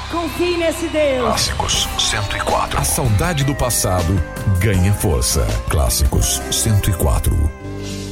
Confie nesse Deus. Clássicos 104. A saudade do passado ganha força. Clássicos 104.